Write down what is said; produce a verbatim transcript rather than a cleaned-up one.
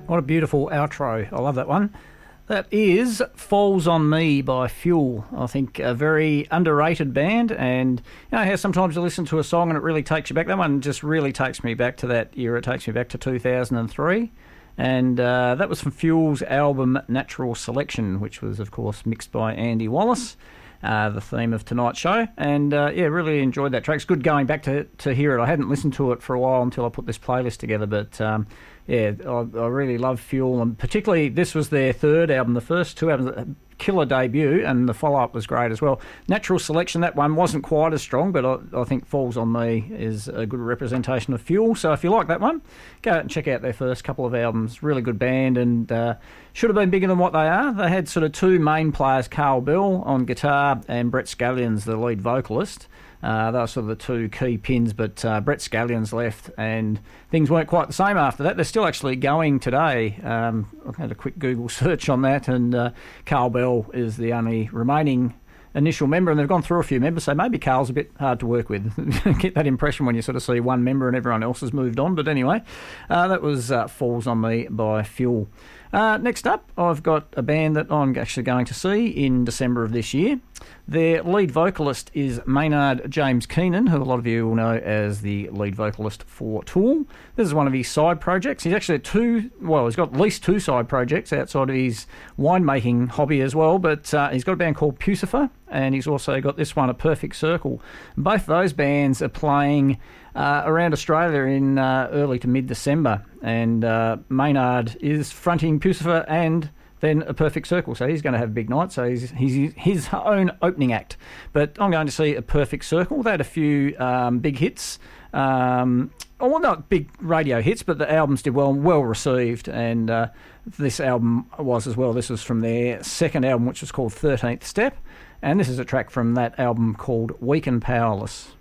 What a beautiful outro. I love that one. That is Falls on Me by Fuel. I think a very underrated band, and you know how sometimes you listen to a song and it really takes you back. That one just really takes me back to that era. It takes me back to two thousand three, and uh, that was from Fuel's album Natural Selection, which was, of course, mixed by Andy Wallace. Uh, the theme of tonight's show, and uh, yeah, really enjoyed that track. It's good going back to to hear it. I hadn't listened to it for a while until I put this playlist together, but um, yeah, I, I really love Fuel, and particularly this was their third album. The first two albums, killer debut, and the follow-up was great as well. Natural Selection, that one wasn't quite as strong, but I, I think Falls on Me is a good representation of Fuel. So if you like that one, go out and check out their first couple of albums. Really good band, and uh, should have been bigger than what they are. They had sort of two main players, Carl Bell on guitar and Brett Scallions, the lead vocalist. Uh, they were sort of the two key pins, but uh, Brett Scallions left and things weren't quite the same after that. They're still actually going today. Um, I had a quick Google search on that, and uh, Carl Bell is the only remaining initial member, and they've gone through a few members, so maybe Carl's a bit hard to work with. Get that impression when you sort of see one member and everyone else has moved on. But anyway, uh, that was uh, Falls on Me by Fuel. Uh, next up, I've got a band that I'm actually going to see in December of this year. Their lead vocalist is Maynard James Keenan, who a lot of you will know as the lead vocalist for Tool. This is one of his side projects. He's actually two, well, he's got at least two side projects outside of his winemaking hobby as well, but uh, he's got a band called Pucifer, and he's also got this one, A Perfect Circle. Both of those bands are playing uh, around Australia in uh, early to mid-December, and uh, Maynard is fronting Pucifer and then A Perfect Circle, so he's going to have a big night. So he's, he's his own opening act. But I'm going to see A Perfect Circle. They had a few um, big hits. Um, well, not big radio hits, but the albums did well, well received, and uh, this album was as well. This was from their second album, which was called thirteenth Step, and this is a track from that album called Weak and Powerless.